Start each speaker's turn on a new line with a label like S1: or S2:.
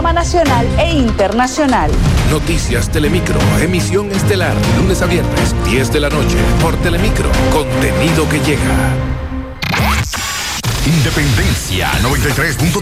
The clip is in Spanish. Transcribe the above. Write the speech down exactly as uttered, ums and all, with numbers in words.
S1: panorama nacional e internacional.
S2: Noticias Telemicro, emisión estelar, lunes a viernes, diez de la noche, por Telemicro, contenido que llega.
S3: Independencia noventa y tres punto tres.